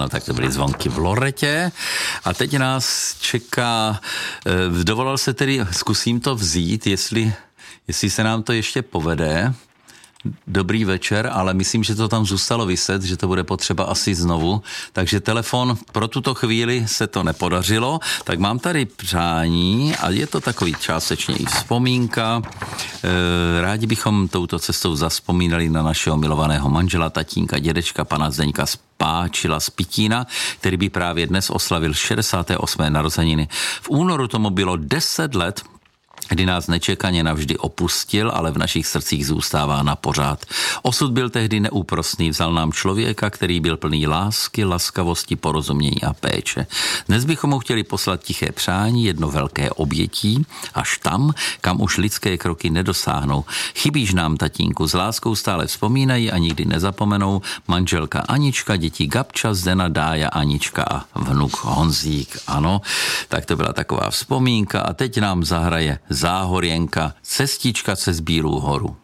Ano, tak to byly zvonky v Loretě a teď nás čeká, dovolal se tedy, zkusím to vzít, jestli se nám to ještě povede. Dobrý večer, ale myslím, že to tam zůstalo viset, že to bude potřeba asi znovu, takže telefon pro tuto chvíli se to nepodařilo, tak mám tady přání a je to takový částečně i vzpomínka. Rádi bychom touto cestou zavzpomínali na našeho milovaného manžela, tatínka, dědečka, pana Zdeňka Spáčila z Pitína, který by právě dnes oslavil 68. narozeniny. V únoru tomu bylo 10 let, kdy nás nečekaně navždy opustil, ale v našich srdcích zůstává na pořád. Osud byl tehdy neúprosný, vzal nám člověka, který byl plný lásky, laskavosti, porozumění a péče. Dnes bychom mu chtěli poslat tiché přání, jedno velké obětí, až tam, kam už lidské kroky nedosáhnou. Chybíš nám, tatínku, s láskou stále vzpomínají a nikdy nezapomenou manželka Anička, děti Gabča, Zdena, Dája, Anička a vnuk Honzík. Ano, tak to byla taková vzpomínka a teď nám zahraje Záhorjenka, Cestička cez Bílou horu.